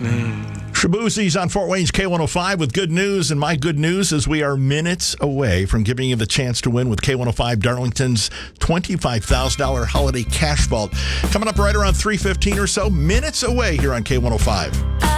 Shaboozie's on Fort Wayne's K105 with good news, and my good news is we are minutes away from giving you the chance to win with K105 Darlington's $25,000 holiday cash vault. Coming up right around 3:15 or so, minutes away here on K105.